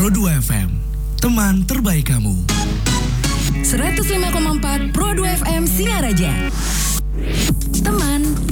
Pro2 FM, teman terbaik kamu. 105,4 Pro2 FM Singaraja. Teman